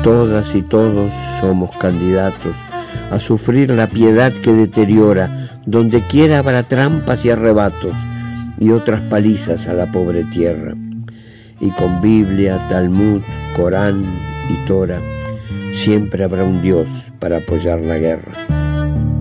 Todas y todos somos candidatos a sufrir la piedad que deteriora. Donde quiera habrá trampas y arrebatos y otras palizas a la pobre tierra. Y con Biblia, Talmud, Corán y Torah siempre habrá un Dios para apoyar la guerra.